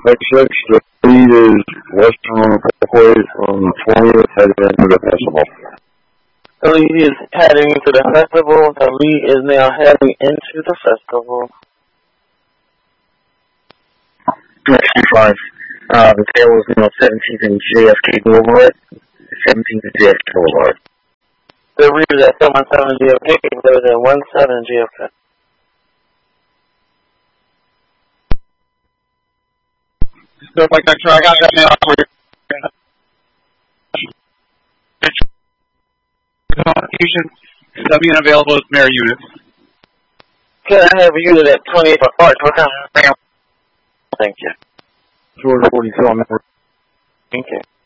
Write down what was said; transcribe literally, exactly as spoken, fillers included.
X X Street is western on the Parkway from the twentieth headed into the festival. The lead is heading into the festival. The lead is now heading into the festival. sixty-five. Uh, the tail is now seventeenth and J F K Boulevard. seventeenth and J F K Boulevard. The rear is at seven one seven J F K, loaded at one seven J F K. So, like that track, I got that for you. Confusion, subbing unavailable as mirror units. Can I have a unit at twenty-eight for Arch? What time? Thank you. two forty-two on that. Thank you.